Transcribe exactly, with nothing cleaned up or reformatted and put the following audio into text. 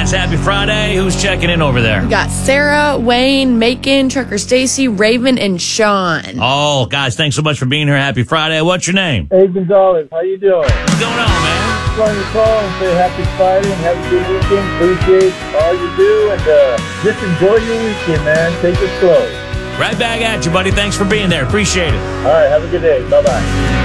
guys, happy Friday. Who's checking in over there? We got Sarah, Wayne, Macon, Trucker Stacy, Raven, and Sean. Oh, guys, thanks so much for being here. Happy Friday. What's your name? Hey, Gonzalez, how you doing? What's going on, man? Just wanted to call and say happy Friday and have a good weekend. Appreciate all you do, and uh, just enjoy your weekend, man. Take it slow. Right back at you, buddy. Thanks for being there. Appreciate it. All right, have a good day. Bye-bye.